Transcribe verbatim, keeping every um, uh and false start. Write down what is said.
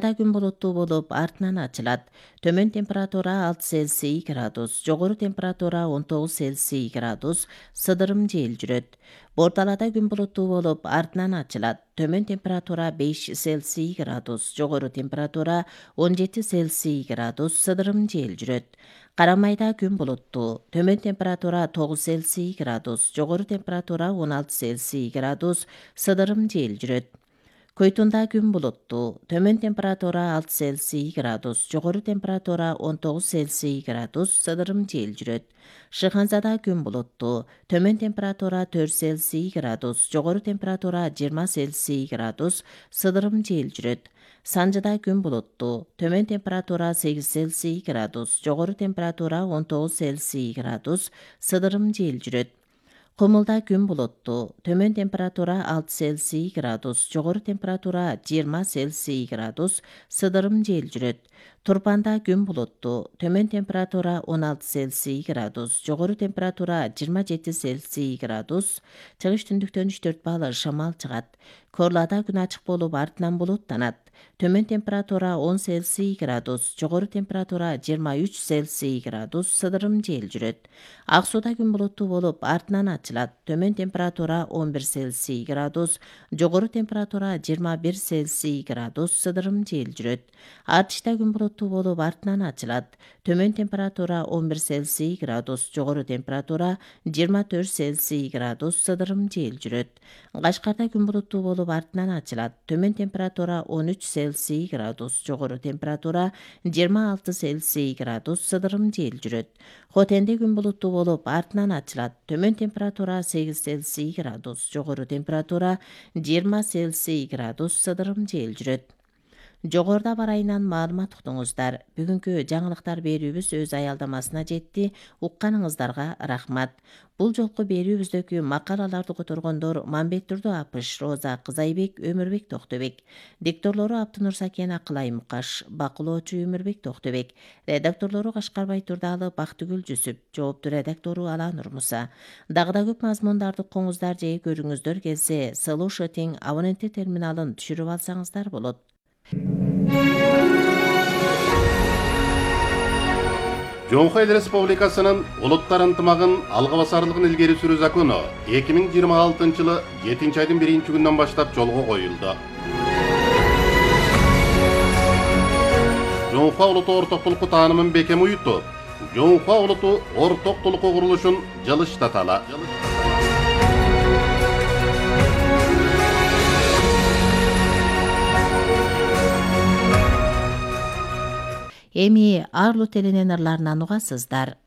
Кыргызстанда күн булуттуу болуп, артынан ачылат. Төмөн температура алты Цельсий градус, жогору температура он тогуз Цельсий градус, сыдырым жел жүрөт. Борталада күн булуттуу болуп, артынан ачылат. Төмөн температура беш Цельсий градус, жогору температура он жети Цельсий градус, сыдырым жел жүрөт. Карамайда күн булуттуу. Төмөн температура тогуз Цельсий градус, жогору температура он алты Цельсий градус, сыдырым жел жүрөт. Койтунда күн булуттуу. Төмөн температура алты Цельсий градус, жогору температура он тогуз Цельсий градус, сыдырым жел жүрөт. Шыханзада күн булуттуу. Төмөн температура төрт Цельсий градус, жогору температура жыйырма Цельсий градус, сыдырым жел жүрөт. Санжыда күн булуттуу. Төмөн температура сегиз Цельсий градус, жогору температура он тогуз Цельсий градус, сыдырым жел жүрөт. Кумулда күн булуттуу. Төмөн температура алты Цельсий градус, жогору температура жыйырма Цельсий градус, сыдырым жел жүрөт. Турпанда күн булуттуу. Төмөн температура он алты Цельсий градус, жогору температура жыйырма жети Цельсий градус, чыгыш түндүктөн үч төрт балл шамал чыгат. Корлада күн ачык болуп, артынан булуттанат. Төмөн температура он Цельсий градус, жогору температура жыйырма үч Цельсий градус, сыдырым жел жүрөт. Ак сууда күн булуттуу болуп, артынан ачылат. Төмөн температура он бир Цельсий градус, жогору температура жыйырма бир Цельсий градус, сыдырым жел жүрөт. Артышта күн булуттуу болуп, артынан ачылат. Төмөн температура он бир Цельсий градус, жогору температура жыйырма төрт Цельсий градус, сыдырым жел жүрөт. Кашкарда күн булуттуу болуп, артынан ачылат. Төмөн температура он үч Цельсий градус, жогору температура жыйырма алты Цельсий градус, сыдырым жел жүрөт. Хотенде күн булуттуу болуп, артынан ачылат. Төмөн температура сегиз Цельсий градус, жогору температура жыйырма Цельсий градус, сыдырым жел жүрөт. Жогоруда бар айынан маалымат уктуңуздар. Бүгүнкү жаңылыктар берүүбүз өз аялдамасына жетти. Укканыңыздарга рахмат. Бул жолку берүүбүздөгү макалаларды которгондор Мамбеттурду Апыш, Роза Кызайбек, Өмүрбек Токтобек. Дикторлору Аптынур Сакен, Акылай Мукаш, бакылоочу Өмүрбек Токтобек. Редакторлору Кашкарбай Турдалы, Бактыгүл Жүсүп, жоопту редактору Аланур Муса. Дагы да көп мазмундарды укуңуздар же көрүңүздөр келсе, Слушатин абоненттик терминалын түшүрүп алсаңыздар болот. Жоңхо Эл Республикасынын улуттар ынтымагын алга басарлыгын илгери сүрүү закону эки миң жыйырма алтынчы жылы жетинчи айдын биринчи күнүнөн баштап жолго коюлду. Жоңхо улутту ортоктулукку таанымын бекем уютту. Жоңхо улутту ортоктулукку курулушун жылыштаталы. Эми Арлут элинен ырларынан угасыздар.